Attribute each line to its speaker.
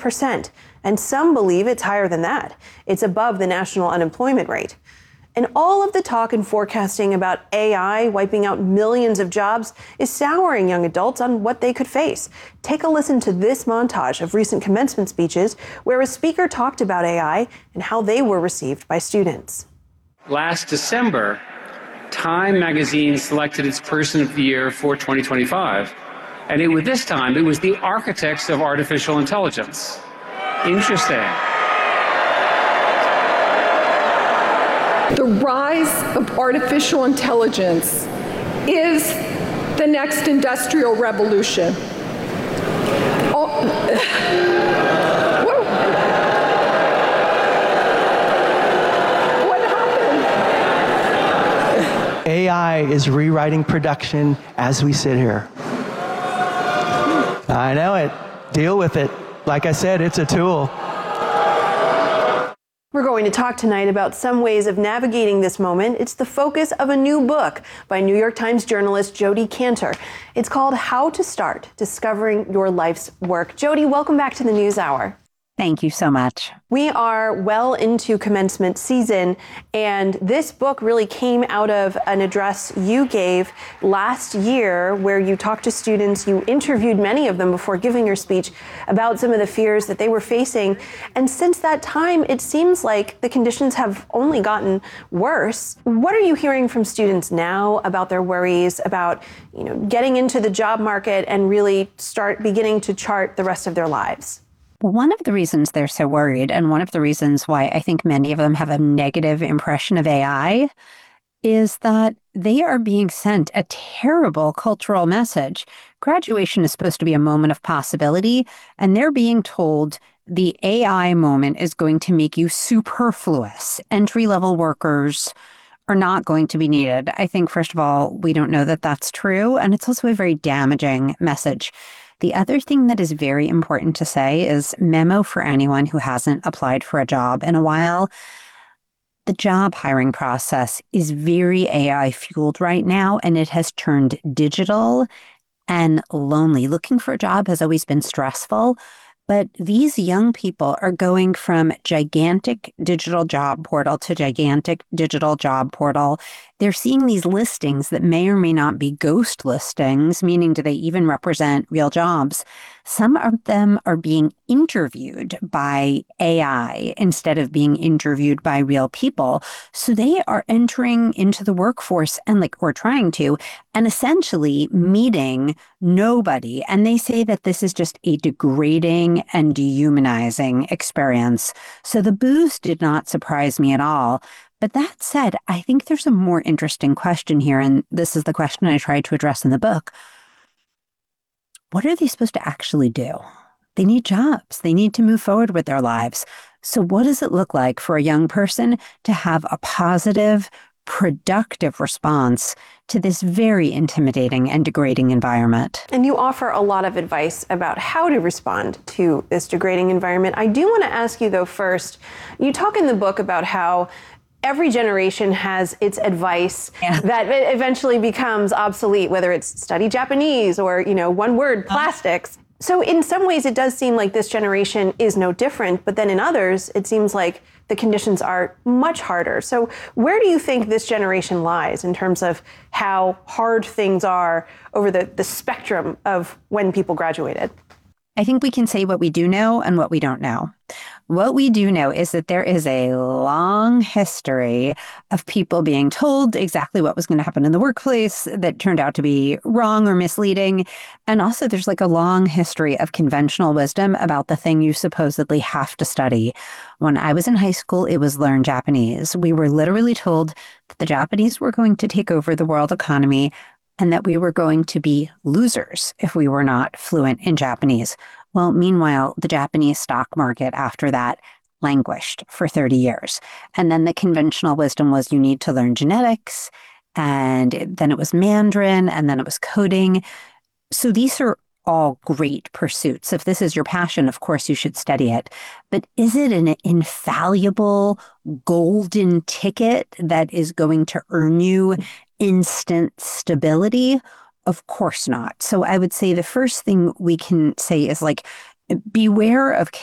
Speaker 1: 6%, and some believe it's higher than that. It's above the national unemployment rate. And all of the talk and forecasting about AI wiping out millions of jobs is souring young adults on what they could face. Take a listen to this montage of recent commencement speeches where a speaker talked about AI and how they were received by students.
Speaker 2: Last December, Time magazine selected its Person of the Year for 2025. And this time, it was the architects of artificial intelligence. Interesting.
Speaker 3: The rise of artificial intelligence is the next industrial revolution. What happened?
Speaker 4: AI is rewriting production as we sit here. I know it. Deal with it. Like I said, it's a tool.
Speaker 1: We're going to talk tonight about some ways of navigating this moment. It's the focus of a new book by New York Times journalist Jodi Kantor. It's called How to Start Discovering Your Life's Work. Jodi, welcome back to the NewsHour.
Speaker 5: Thank you so much.
Speaker 1: We are well into commencement season, and this book really came out of an address you gave last year where you talked to students. You interviewed many of them before giving your speech about some of the fears that they were facing. And since that time, it seems like the conditions have only gotten worse. What are you hearing from students now about their worries about, getting into the job market and really start beginning to chart the rest of their lives?
Speaker 5: One of the reasons they're so worried, and one of the reasons why I think many of them have a negative impression of AI, is that they are being sent a terrible cultural message. Graduation is supposed to be a moment of possibility, and they're being told the AI moment is going to make you superfluous. Entry-level workers are not going to be needed. I think, first of all, we don't know that that's true, and it's also a very damaging message. The other thing that is very important to say is memo for anyone who hasn't applied for a job in a while. The job hiring process is very AI fueled right now, and it has turned digital and lonely. Looking for a job has always been stressful, but these young people are going from gigantic digital job portal to gigantic digital job portal. They're seeing these listings that may or may not be ghost listings, meaning do they even represent real jobs? Some of them are being interviewed by AI instead of being interviewed by real people. So they are entering into the workforce or trying to, and essentially meeting nobody. And they say that this is just a degrading and dehumanizing experience. So the boost did not surprise me at all. But that said, I think there's a more interesting question here, and this is the question I tried to address in the book. What are they supposed to actually do? They need jobs. They need to move forward with their lives. So what does it look like for a young person to have a positive, productive response to this very intimidating and degrading environment?
Speaker 1: And you offer a lot of advice about how to respond to this degrading environment. I do want to ask you, though, first, you talk in the book about how every generation has its advice that eventually becomes obsolete, whether it's study Japanese or, one word, plastics. So in some ways, it does seem like this generation is no different. But then in others, it seems like the conditions are much harder. So where do you think this generation lies in terms of how hard things are over the spectrum of when people graduated?
Speaker 5: I think we can say what we do know and what we don't know. What we do know is that there is a long history of people being told exactly what was going to happen in the workplace that turned out to be wrong or misleading. And also there's a long history of conventional wisdom about the thing you supposedly have to study. When I was in high school, it was learn Japanese. We were literally told that the Japanese were going to take over the world economy and that we were going to be losers if we were not fluent in Japanese. Well, meanwhile, the Japanese stock market after that languished for 30 years. And then the conventional wisdom was you need to learn genetics, and then it was Mandarin, and then it was coding. So these are all great pursuits. If this is your passion, of course, you should study it. But is it an infallible golden ticket that is going to earn you instant stability? Of course not. So I would say the first thing we can say is beware of